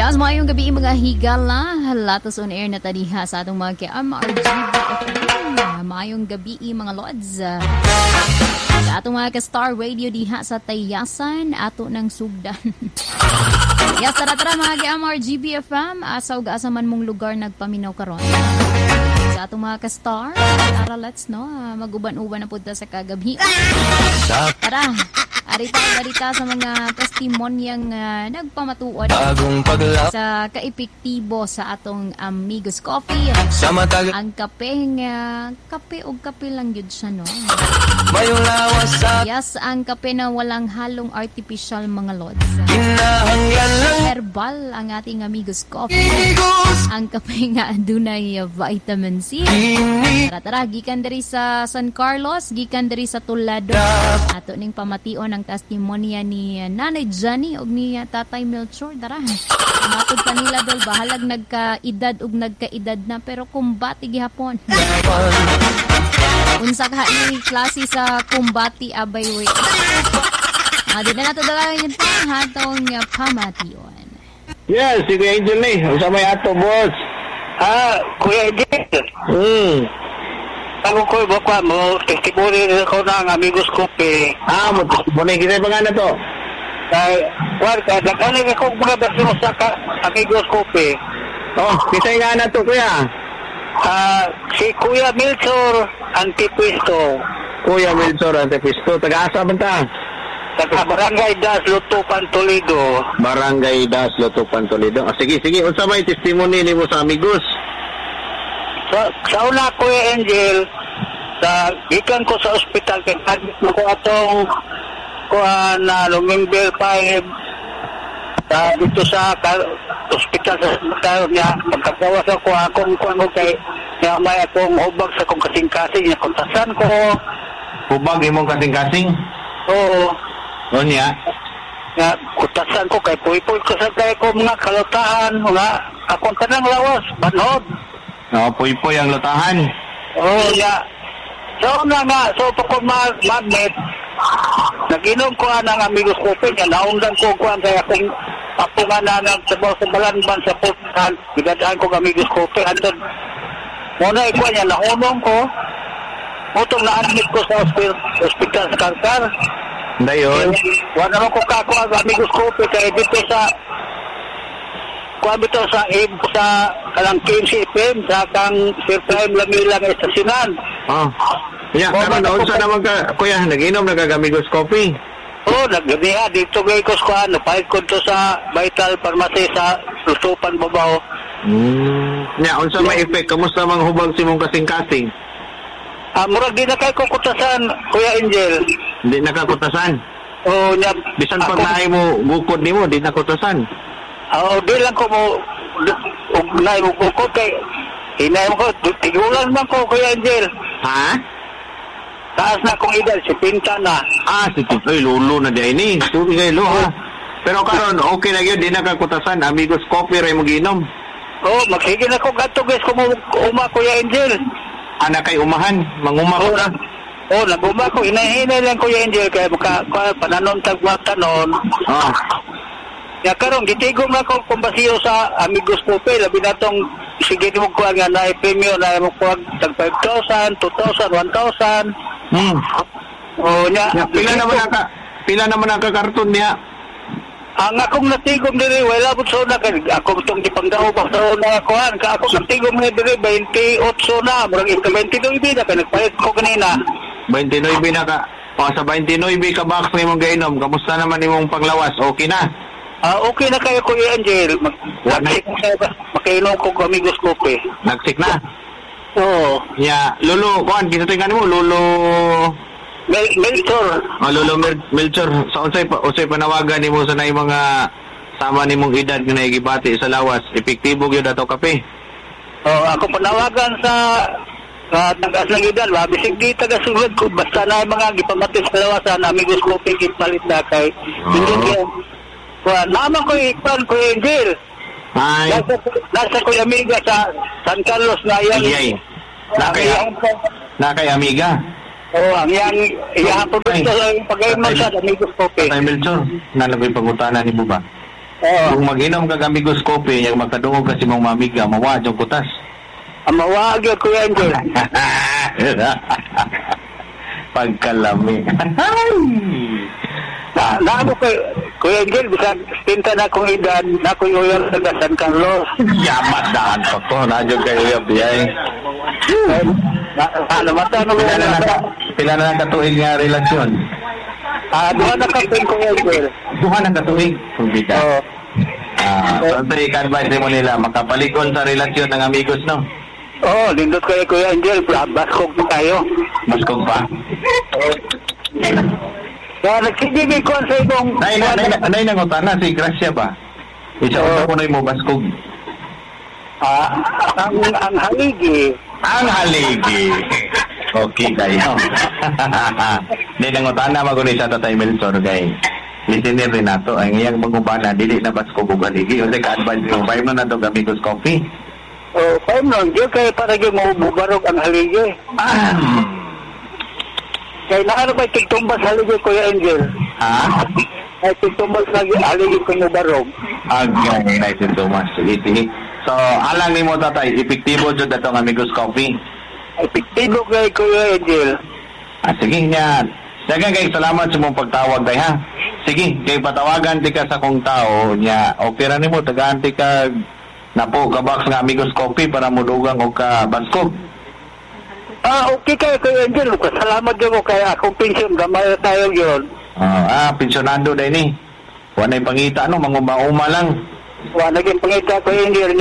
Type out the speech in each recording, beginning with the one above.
Yes, mayong gabi mga higala. Latos on air na tadiha sa atong mga KMRG. Mayong gabi mga lods. Sa atong mga ka-Star Radio diha sa Tayasan, ato ng sugdan. Yes, tara mga KMRG BFM. Asa man mong lugar nagpaminaw karon. Sa atong mga ka-Star, tara let's mag-uban-uban na punta sa kagabi. Tara. Arita sa mga testimonyang nagpamatuod sa kaepektibo sa atong Amigos Coffee. Ang kape o kape lang yun siya, no? Yes, ang kape na walang halong artificial mga lods. Herbal ang ating Amigos Coffee. Ang kape nga dunay vitamin C. Tara, gikan diri sa San Carlos, gikan diri sa Tulado. Ato ning pamation ang testimonya ni Nanay Johnny ug ni Tatay Melchor. Tara, matod kanila dol bahalag nagkaedad ug nagkaedad na pero kumbati gihapon. Unsa ka ni klase sa kumbati abay we. Adi na nato dala yung hatong pamation. Yes, si Kuya Angel ni. Unsa may ato, boss? Kuya Angel. Ako ko ba mo testimony ko na ang Amigos Coffee. Mo testimony kita ba na to? Daghan ko mga beso sa Amigos Coffee. Kisay nga na to, kuya. Si Kuya Melchor Antipisto. Kuya Melchor Antipisto, taga-asa man ta? Taga Barangay Das, Lutupan, Toledo. Barangay Das, Lutupan, Toledo. Sige, unsa may testimony nimo sa Amigos? Sa una, Kuya Angel, gikan ko sa ospital, kaya admit mo ko atong na November 5 dito sa ospital sa niya. Magkagawas ako akong kay niya may akong hubag sa kong kasing-kasing niya. Kontasan ko. Hubag imong kasing-kasing? Oo. O niya? Kontasan ko kay puy-puy ko sa kay ko mga kalutahan. Akong tanang lawas, banhod. Puy-puy ang lutahan. Yeah. So pa ko magnet, nag-inom ko ng Amigos Coffee, naundan ko ang kaya akong apungan na nagsabaw sa balanban sa putan, bidadaan ko Amigos Coffee, andun, muna ikuha niya, naunong ko, mutong na-admit ko sa hospital sa Kankar. Dayon? Wala naman ko kakuha ang Amigos Coffee, kaya dito sa kuha bito sa kalang KMCFM sa kang Sir Prime Lamilang estasyonan. Karon unsa naman ka, kuya, nag-inom nagagamigos coffee? Nagganiha dito gay ko sa napahit ko to sa Vital Pharmacy sa Lutupan Babaw. Unsa may effect? Kamusta mang hubag si mong kasing-kasing? Murag di na kay kukutasan, Kuya Angel. Di nakakutasan? Bisan pag naay mo bukod nimo, di nakutasan? Di lang ko mo naibukod kay hinay mo ko, tigulan man ko, Kuya Angel. Taas na kong edad, si Pinta na. Si Pinta, lulo na di ini. Tuli kayo, lo ha. Pero karon okay na yun, di nakakutasan. Amigos Coffee, rin mo ginom. Magsige na ko gato guys, kung uma, Kuya Angel. Anak kay umahan, manguma ko na. Nag-uma ko, hinay lang, Kuya Angel, kaya pananon tagmatanon. Karon gitigom na ko kumbasiyo sa Amigos Coffee, labi na tong sige mo kuha nga na premium na mo kuha tag 5,000, 2,000, 1,000. Pila naman naka-karton niya? Ang akong natigom diri wala pud so na kay ako tong gipangdaw pa sa una kuan ka ako natigom ni diri 28 na, murag 29 na kay nagpayad ko kanina. 29 na ka. Sa 29 ka box ni mong gainom, kamusta naman imong panglawas? Okay na? Okay na kayo, Kuya Angel. Makainom ko Amigos Coffee. Nagsik na? Oo. Lolo, kuhan, kinatingan mo, Lolo... Melchor. Lolo Melchor. Sa unsay panawagan ni mo sa na mga sama ni mong edad na nagibati sa lawas, epektibo yun ato kape? Ako panawagan sa tagas ng edad, bisig di taga-sulod ko, basta na mga gipamatis sa lawasan, Amigos Coffee, kitpalit na kay. Hindi yan. Naman ko ikpan, Kuya Angel. Nasa Kuya Amiga sa San Carlos na yan. Kay Amiga? Ang yan po dito sa pag-iman sa Amigos Coffee. Tay Melchor, nalabay pangutana ni mo ba? Kung mag-inom ka Amigos Coffee, yung magkadungog kasi mong mamiga, mawad yung kutas. Mawag yun, Kuya Angel. Pagkalami. Naano kay Kuya Angel, bisag tinta na akong edad, na ako yung sa San Carlos. Yamat daan pa ko. Nadyo kayo yung biyay. Pila na katuig nga relasyon? Duha na kapin, Kuya Angel. Duha na katuig? Kumbida. So i-advise mo nila, makapalikon sa relasyon ng amigos, no? Lindot kayo, Kuya Angel. Baskog pa tayo. Baskog pa? Nagsigigay ko sa ibong... Nay nangutan na, si Gracia ba? Isa ko na mo baskog. Ang haligi. Ang haligi. Okay kayo. Nay nangutan na magunay sa Tatay Melchor kay listener rin nato. Ang iyang mangubana, dili na baskog o haligi. O ka-advance mo, 5 na to Amigos Coffee. 5 na. Diyo kayo para yung mabubarog ang haligi. Kaya nakano ba tigtumbas haligi, Kuya Angel? Ay tigtumbas haligi ko mo barog. Agay, nice and Thomas. Sige. So, alang ni mo tatay, epektibo dyan datong Amigos Coffee. Epektibo kay Kuya Angel. Sige nga. Dagan kay salamat sa mong pagtawag day ha. Sige, kay patawagan ti ka sa kong tao niya. Okay ra nimo tagaan ti ka napo ka box nga Amigos Coffee para mulugang og ka baskog. Okay kayo, Kuya Angel. Salamat din mo kaya akong pensyon. Gamay tayo yun. Pensionado day ni. Wanay pangita, no? Manguma-uma lang. Naging pangita, Kuya Angel.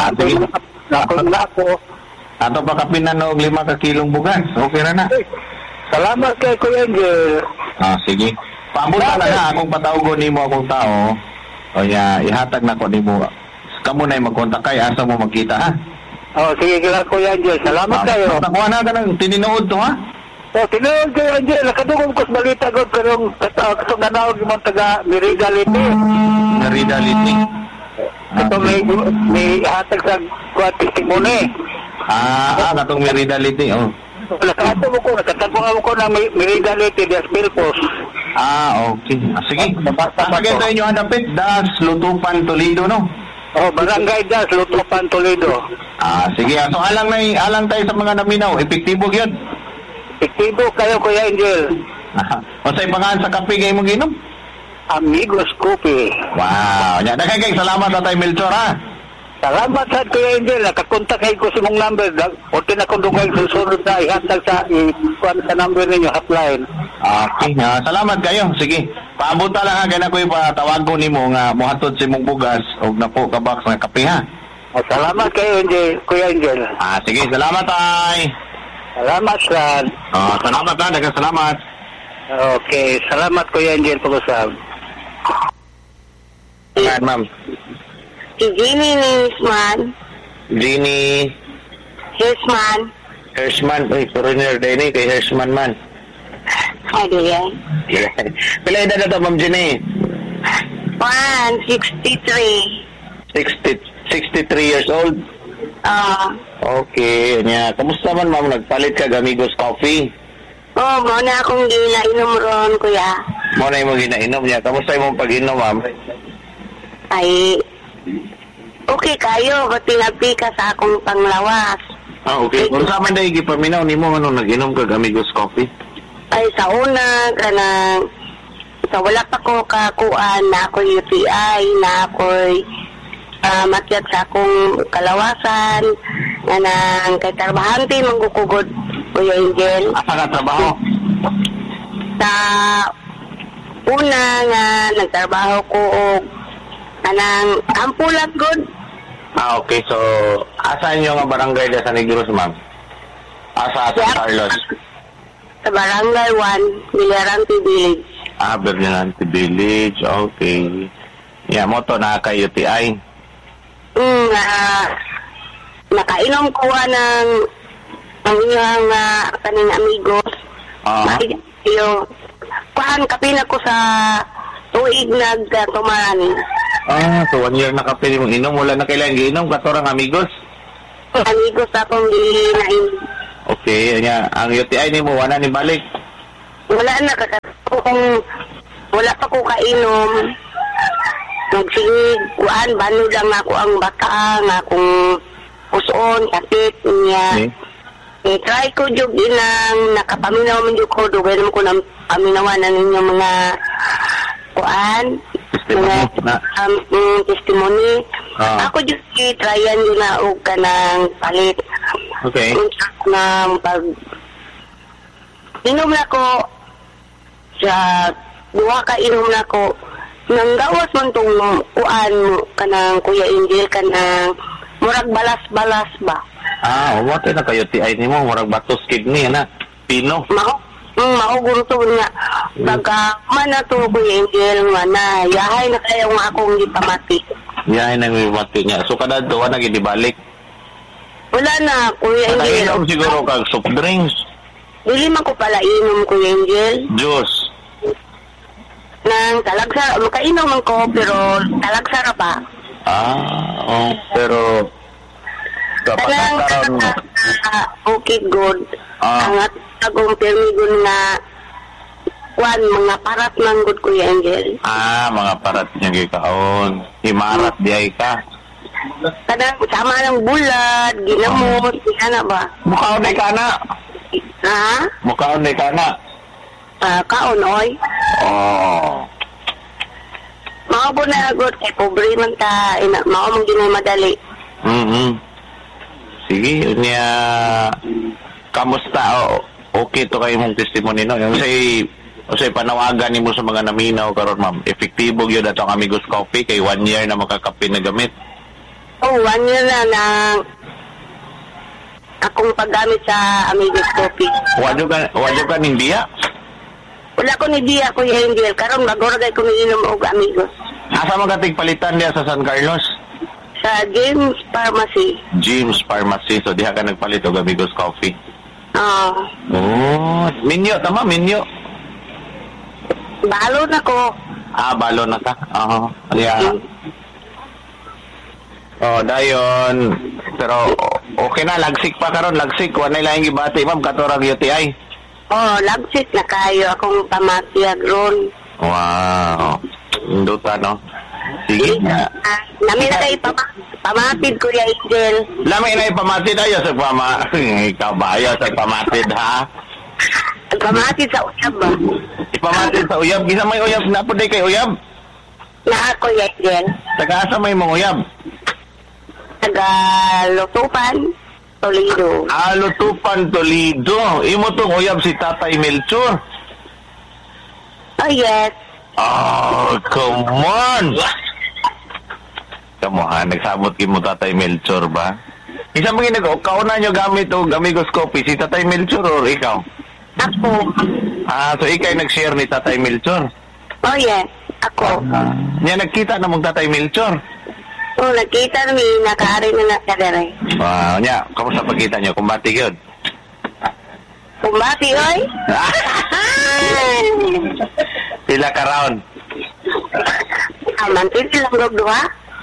Na ako. Ato pa kapinan og 5 ka kilong bugas. Okay na na. Salamat kay Kuya Angel. Sige. Pamunta na na akong patawgon nimo akong tao. O ihatag na ko nimo. Kamo na magkontak kay asa mo magkita ha. Sige kila Kuya Angel. Salamat kayo. Takuha na ka ng tininood to, ha? Tinood Kuya Angel. Nakadugong ko sa balita ko karong katong nanawag yung taga Merida Liti. Merida Liti. Ito may hatag sa testimony. Katong Merida Liti, Nakatabo ko na Merida Liti, Das Bilpos. Okay. Sige. Pagay sa inyo hanapit, Das Lutupan Toledo, no? Barangay Das, Lutupan, Toledo. Sige. So, alang tayo sa mga naminaw. Epektibo yun? Epektibo kayo, Kuya Angel. O sa ipangaan sa kape kayo mong inom? Amigos Coffee. Wow. Nakakay, salamat sa Tatay Melchor, ha? Salamat sa Kuya Angel. Nakakontak kayo ko sa mong number. O tinakundong kayo susunod na ihatag sa number ninyo, hotline. Okay. Salamat kayo. Sige. Paabuta lang ha. Kaya ko ipatawag ko ni mo nga muhatod si mong bugas o napo ka box ng kape, ha? Salamat kayo, Kuya Angel. Sige. Salamat, Tay. Salamat, San. Salamat, ha. Salamat. Okay. Salamat, Kuya Angel, pag-usap. Ma'am. Si Jeannie Hirschman. Jeannie Hirschman. Uy, foreigner din eh. Kay Hirschman man. Ano yan? Pila edad na ito, Ma'am Jeannie? 63. 63 years old? Okay. Kamusta man, Ma'am? Nagpalit ka Amigos Coffee? Mo na akong ginainom ron, Kuya. Mo na yung ginainom niya. Kamusta yung pag-inom, Ma'am? Ay, okay kayo. Ba't pinapi ka sa akong panglawas? Okay. Kung saan man dahil ipaminaw ni mo, nag-inom ka Amigos Coffee? Ay, sa una, sa wala pa ko kakuan na ako'y UTI, na ako'y matyat sa akong kalawasan, na kay trabahante, manggukugod, Kuya Angel. Asa ka trabaho? Sa una nga, nagtrabaho ko anang ampulat good. Okay. So, asan yung barangay na sa Negros, Ma'am? San Carlos? Sa Barangay 1, Villarante Village. Villarante Village. Okay. Mo to nakaka-UTI. Nakainom ko ng inyong kaning amigos. Kape na ko sa tuig nagtuman. So 1 year na kape mong inom. Wala na kailangan giinom. Katorang amigos? Amigos akong ginain. Okay. Ang UTI ni mo, wala ni balik? Wala na. Wala pa ko kainom. nagsingig, kuan, bano lang ako ang bata, nga akong puson, sakit, niya. Try ko jug inang nakapaminaw man jug ko, dugay naman ko ng paminawan na ninyong mga kuan, mga testimony. Ako jug i-tryan yun na og kanang palit. Okay. Na pag inom na ko sa duha ka inom na ko nang gawas man tong kuan kanang Kuya Angel kanang murag balas-balas ba. What na kayo TI nimo murag batos kidney na pino. Mauguro to nga baga man na to Kuya Angel nga na yahay na kayo nga akong gipamati. Yahay na gipamati niya. So kada duwa na gidibalik. Wala na Kuya Angel. Inom siguro kag soft drinks. Dili man ko pala inom Kuya Angel. Juice. Nang talagsara, makainom man ko pero talagsara pa. Pero Talang okay good. Ang atagong permigon nga kuan mga parat man good Kuya Angel. Mga parat niya gikaon. Himarat diay ka. Kadang sama ng bulad, ginamot, ana ba? Mukhaon ni kana. Ha? Mukhaon ni kana. Kaon oy. Mao po na good kay pobre man ta, mao man ginay madali. Sige, niya kamusta okay to kayo mong testimony no? Yung say panawagan nimo sa mga naminaw karon ma'am. Epektibo gyud ato ang Amigos Coffee kay 1 year na makakape na gamit. 1 year na akong paggamit sa Amigos Coffee. Wadyo ka ning diya? Wala ko ni diya Kuya Angel karon magoragay ko niinom og Amigos. Asa magatig palitan diya sa San Carlos? Sa James Pharmacy. James Pharmacy. So, diha ka nagpalit o Amigos Coffee. Minyo. Tama, minyo. Balo na ko. Balo na ka. Yeah. Dayon. Pero, okay na. Lagsik pa karon lagsik. Wala lang yung gibati, ma'am. Katurang UTI. Lagsik na kayo. Akong pamatiyag ron. Wow. Induta, no? Sige nga. Namin na kayo pamatid, Kuya Angel. Lamin na ipamatid ayo sa ikaw ba ayo sa pamatid, ha? Pamatid sa uyab ba? Ipamatid sa uyab. Gisa may uyab. Napuday kay uyab? Na, Kuya Angel. Taga-asa may mga uyab? Taga Lutupan, Toledo. Lutupan, Toledo. Imo tong uyab si Tatay Melchor. Yes. Come on! Kamu ha, nagsabot mo Tatay Melchor ba? Isa mo kauna nyo gamit o Amigos Coffee, si Tatay Melchor o ikaw? Ako. So ikaw nag-share ni Tatay Melchor? Yes, ako. Niya nagkita na mong Tatay Melchor? Nagkita na nakaari na nakadere. Niya, kamusta pagkita nyo? Kumbati yun? Kumbati, oy? Pila ka round? Mantin silang dua.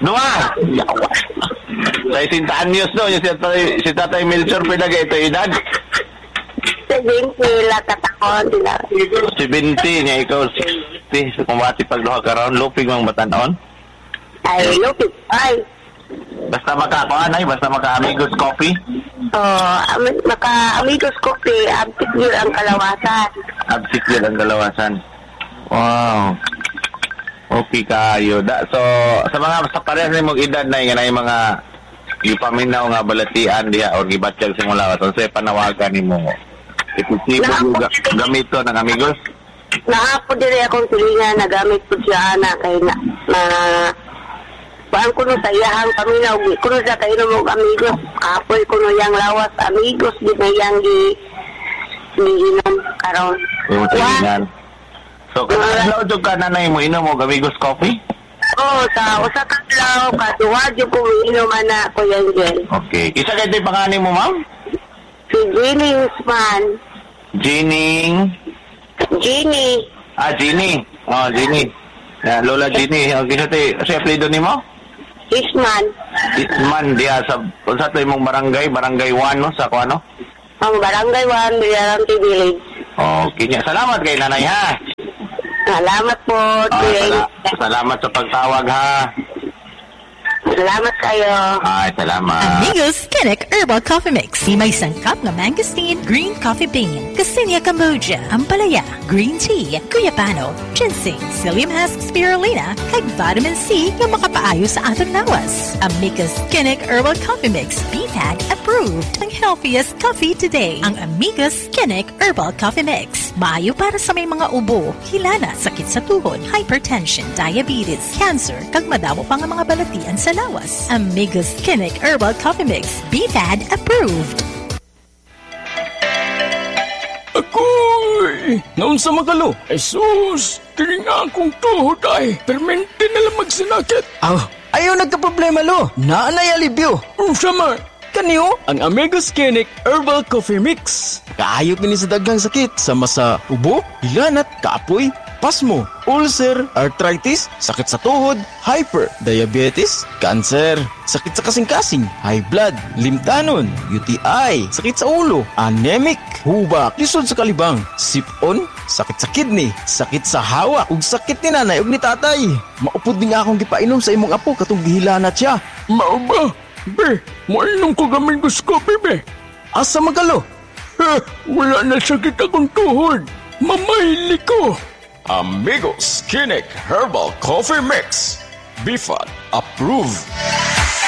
Sa 60 anyos no, si Tatay Melchor pinaga ito edad? 70 katakon sila. 70 niya ikaw 60. So kumati pag duha ka round, lupig mang batanon? Ay, lupig. Ay. Basta basta maka-Amigos Coffee? Maka-Amigos Coffee, abtik yun ang kalawasan. Abtik yun ang kalawasan. Wow. Okay kayo. So, sa parehas na mong edad na yung mga ipaminaw nga balatian diha o gibatsyag simula ka. So, panawagan ni mo. Ipisipo yung gamito ng Amigos? Naapo din akong tulingan na gamit po siya na kay na paan ko no sa iyahang paminaw. Kuno sa kayo mong Amigos. Kapoy kuno yang lawas Amigos. Di na yang giinom karon. Yung tulingan. So, kanalaw dyan ka nanay mo, inom mo Amigos Coffee? Sa usa ka law, katuwad yung kung inuman na, Kuya Angel. Okay. Isa kayo yung panganin mo, ma'am? Si Jenny Usman. Jeannie. Jenny. Jeannie. Jeannie. Lola Jeannie. Okay, sa apelido ni mo? Isman. Isman, diya sa tayo mong barangay 1, no? Sa ano? Ang barangay 1, Villarante Village. Okay. Salamat kay nanay, ha? Salamat po. Salamat sa pagtawag, ha. Salamat kayo. Ay, salamat. Amigos Kinnick Herbal Coffee Mix. May sangkap na mangosteen, green coffee bean, Cassinia Cambogia, Ampalaya, green tea, guyabano, ginseng, psyllium husk spirulina, kag vitamin C nga makapaayo sa atong lawas. Amigos Kinnick Herbal Coffee Mix. BFAG approved. Ang healthiest coffee today. Ang Amigos Kinnick Herbal Coffee Mix. Maayo para sa may mga ubo, hilana, sakit sa tuhod, hypertension, diabetes, cancer, kag madamo pa nga mga balatian sa lawas. Amigos Kinnick Herbal Coffee Mix. BFAD approved. Agoy! Naon sa magalo? Jesus! Kini nga akong tuhod ay. Permente na lang magsinakit. Ayaw nagka-problema lo. Naanay alibyo. Sama! Kaniyo? Ang Amigos Kinnick Herbal Coffee Mix. Kaayot ni sa daghang sakit. Sama sa ubo, hilanat, kaapoy, pasmo, ulcer, arthritis, sakit sa tuhod, hyper, diabetes, cancer, sakit sa kasing-kasing, high blood, limtanon, UTI, sakit sa ulo, anemic, hubak, lisod sa kalibang, sipon, sakit sa kidney, sakit sa hawa, ug sakit ni nanay ug ni tatay. Maupod din nga akong gipainom sa imong apo katong gihilanat siya. Mao ba? Be, moinom ko Amigos Coffee, be. Asa magalo? Wala na sakit akong tuhod. Mamayli ko. Amigos Kinnick Herbal Coffee Mix. BFAD approved.